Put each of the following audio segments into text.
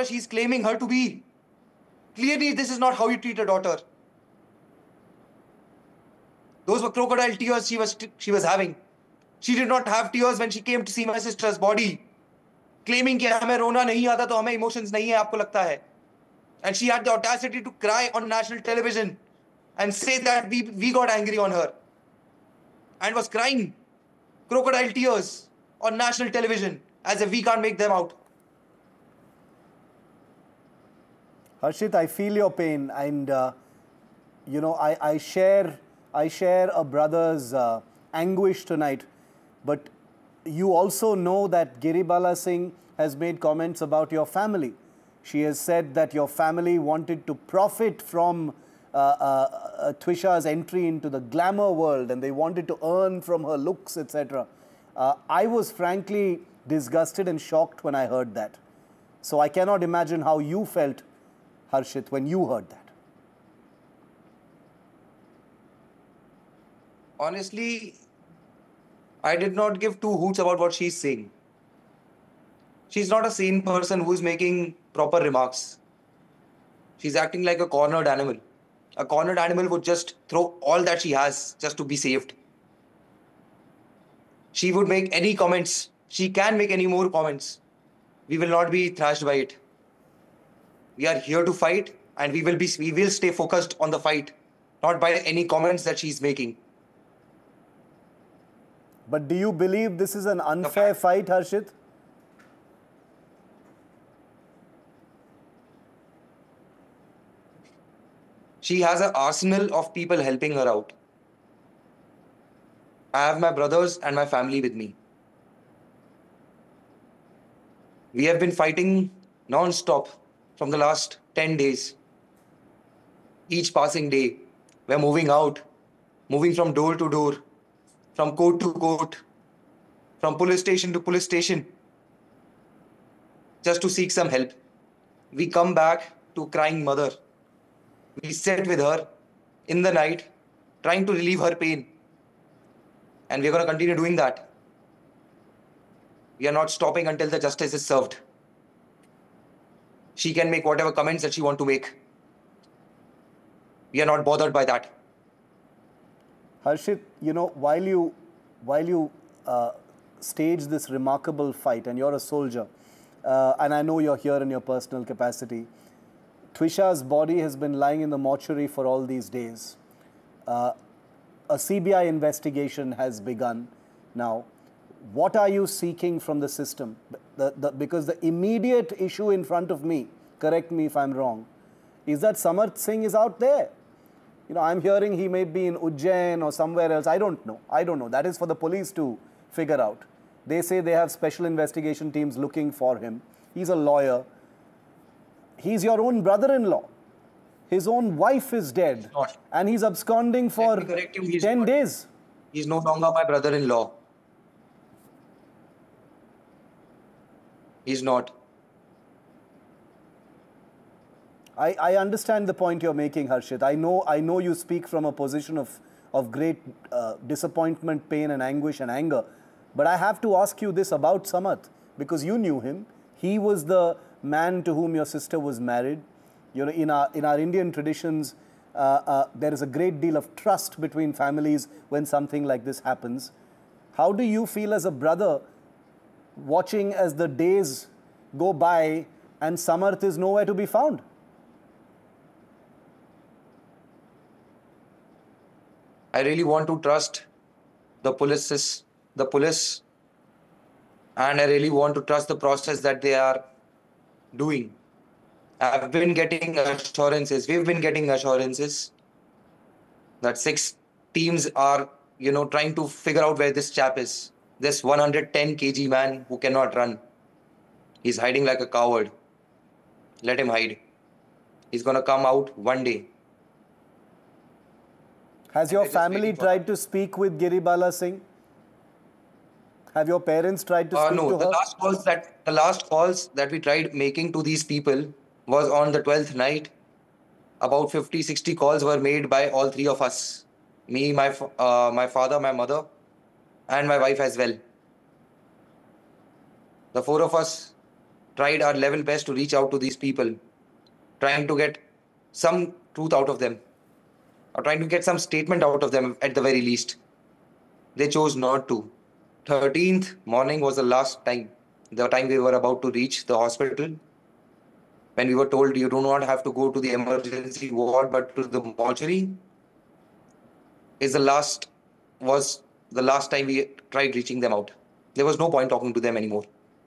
daughter she's claiming her to be. Clearly, this is not how you treat a daughter. Those were crocodile tears she was having. She did not have tears when she came to see my sister's body, claiming कि हमें रोना नहीं आता तो हमें emotions नहीं है आपको लगता है. And she had the audacity to cry on national television and say that we got angry on her and was crying crocodile tears on national television as if we can't make them out. Harshit, I feel your pain, and you know, I share a brother's anguish tonight. But you also know that Giribala Singh has made comments about your family. She has said that your family wanted to profit from Twisha's entry into the glamour world, and they wanted to earn from her looks, etc. I was frankly disgusted and shocked when I heard that. So I cannot imagine how you felt, Harshit, when you heard that. Honestly, I did not give two hoots about what she's saying. She's not a sane person who's making proper remarks. She's acting like a cornered animal. A cornered animal would just throw all that she has just to be saved. She would make any comments. She can make any more comments. We will not be thrashed by it. We are here to fight, and we will stay focused on the fight, not by any comments that she's making. But do you believe this is an unfair fight, Harshit? She has an arsenal of people helping her out. I have my brothers and my family with me. We have been fighting non-stop from the last 10 days. Each passing day, we're moving out, moving from door to door, from court to court, from police station to police station, just to seek some help. We come back to crying mother. We sit with her in the night, trying to relieve her pain. And we're going to continue doing that. We are not stopping until the justice is served. She can make whatever comments that she wants to make. We are not bothered by that. Harshit, you know, while you stage this remarkable fight, and you're a soldier, and I know you're here in your personal capacity, Twisha's body has been lying in the mortuary for all these days. A CBI investigation has begun now. What are you seeking from the system? Because the immediate issue in front of me, correct me if I'm wrong, is that Samarth Singh is out there. You know, I'm hearing he may be in Ujjain or somewhere else. I don't know. I don't know. That is for the police to figure out. They say they have special investigation teams looking for him. He's a lawyer. He's your own brother-in-law. His own wife is dead. And he's absconding for 10 days. He's no longer my brother-in-law. He's not. I understand the point you're making, Harshit. I know you speak from a position of great disappointment, pain and anguish and anger. But I have to ask you this about Samarth, because you knew him. He was the man to whom your sister was married. You know, in our Indian traditions, there is a great deal of trust between families when something like this happens. How do you feel as a brother watching as the days go by and Samarth is nowhere to be found? I really want to trust the police, and I really want to trust the process that they are doing. I've been getting assurances, we've been getting assurances that 6 teams are, you know, trying to figure out where this chap is. This 110 kg man who cannot run. He's hiding like a coward. Let him hide. He's gonna come out one day. Has your family tried to speak with Giribala Singh? Have your parents tried to speak to her? No, the last calls that we tried making to these people was on the 12th night. About 50, 60 calls were made by all 3 of us. Me, my father, my mother, and my wife as well. The 4 of us tried our level best to reach out to these people, trying to get some truth out of them, or trying to get some statement out of them at the very least. They chose not to. 13th morning was the last time, the time we were about to reach the hospital, when we were told you do not have to go to the emergency ward but to the mortuary, is the last was the last time we tried reaching them out. There was no point talking to them anymore.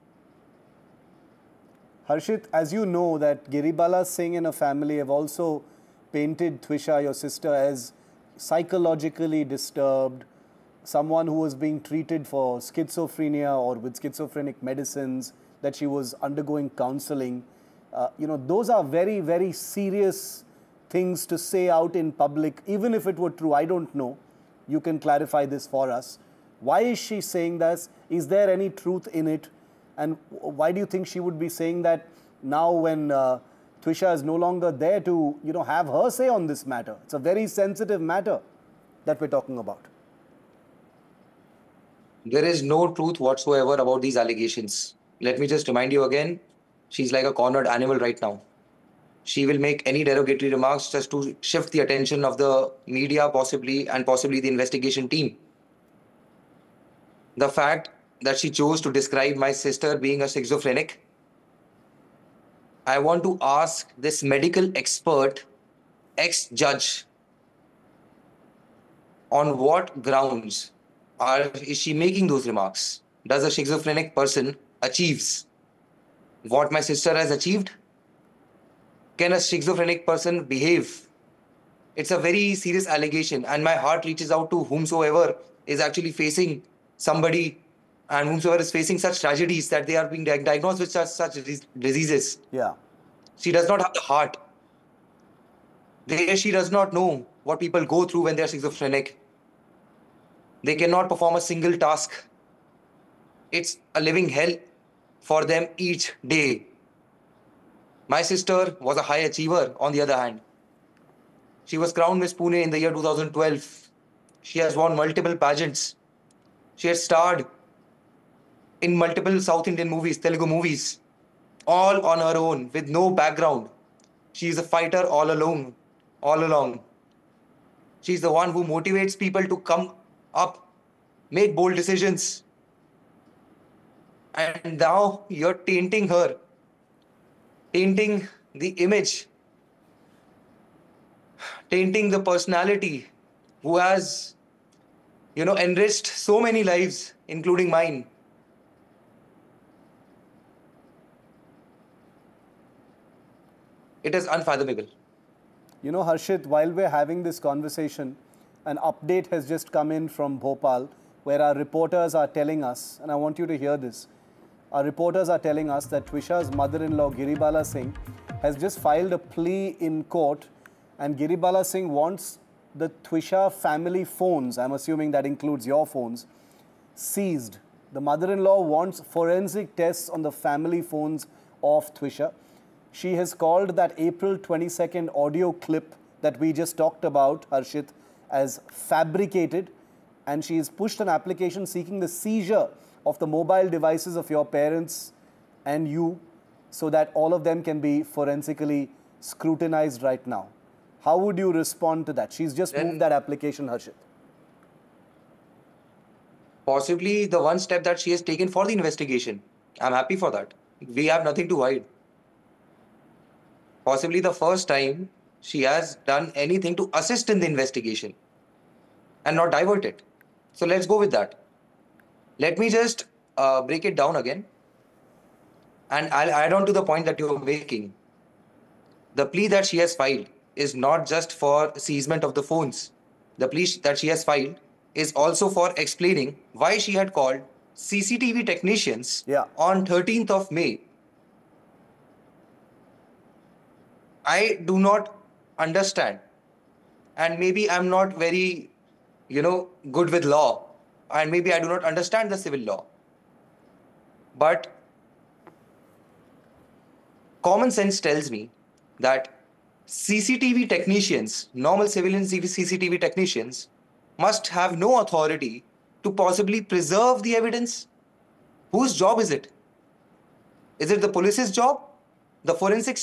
Harshit, as you know that Giribala Singh and her family have also painted Twisha, your sister, as psychologically disturbed, someone who was being treated for schizophrenia or with schizophrenic medicines, that she was undergoing counseling. Those are very, very serious things to say out in public, even if it were true. I don't know. You can clarify this for us. Why is she saying this? Is there any truth in it? And why do you think she would be saying that now when Twisha is no longer there to, have her say on this matter? It's a very sensitive matter that we're talking about. There is no truth whatsoever about these allegations. Let me just remind you again, she's like a cornered animal right now. She will make any derogatory remarks just to shift the attention of the media, possibly the investigation team. The fact that she chose to describe my sister being a schizophrenic, I want to ask this medical expert, ex-judge, on what grounds is she making those remarks? Does a schizophrenic person achieves what my sister has achieved? Can a schizophrenic person behave? It's a very serious allegation, and my heart reaches out to whomsoever is actually facing somebody and whomsoever is facing such tragedies that they are being diagnosed with such diseases. Yeah. She does not have the heart. She does not know what people go through when they are schizophrenic. They cannot perform a single task. It's a living hell for them each day. My sister was a high achiever, on the other hand. She was crowned Miss Pune in the year 2012. She has won multiple pageants. She has starred in multiple South Indian movies, Telugu movies, all on her own, with no background. She is a fighter all along. She's the one who motivates people to come up, make bold decisions. And now you're tainting her, tainting the image, tainting the personality who has, enriched so many lives, including mine. It is unfathomable. Harshit, while we're having this conversation, an update has just come in from Bhopal where our reporters are telling us, and I want you to hear this. Our reporters are telling us that Twisha's mother-in-law, Giribala Singh, has just filed a plea in court, and Giribala Singh wants the Twisha family phones, I'm assuming that includes your phones, seized. The mother-in-law wants forensic tests on the family phones of Twisha. She has called that April 22nd audio clip that we just talked about, Harshit, as fabricated, and she has pushed an application seeking the seizure of the mobile devices of your parents and you so that all of them can be forensically scrutinized right now. How would you respond to that? She's just moved that application, Harshit. Possibly the one step that she has taken for the investigation. I'm happy for that. We have nothing to hide. Possibly the first time she has done anything to assist in the investigation and not divert it. So let's go with that. Let me just break it down again, and I'll add on to the point that you're making. The plea that she has filed is not just for seizement of the phones. The plea that she has filed is also for explaining why she had called CCTV technicians on 13th of May. I do not understand, and maybe I'm not very, good with law, and maybe I do not understand the civil law. But common sense tells me that CCTV technicians, normal civilian CCTV technicians, must have no authority to possibly preserve the evidence. Whose job is it? Is it the police's job? The forensic